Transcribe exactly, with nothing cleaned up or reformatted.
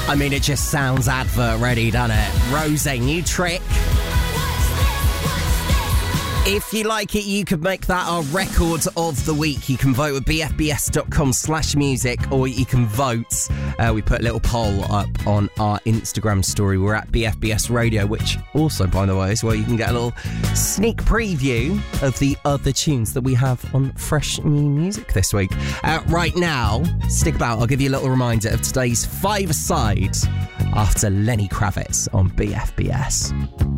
I mean, it just sounds advert ready, doesn't it? Rose, new trick. If you like it, you could make that our record of the week. You can vote at bfbs.com slash music, or you can vote. Uh, we put a little poll up on our Instagram story. We're at B F B S Radio, which also, by the way, is where you can get a little sneak preview of the other tunes that we have on fresh new music this week. Uh, right now, stick about. I'll give you a little reminder of today's five-a-side after Lenny Kravitz on B F B S.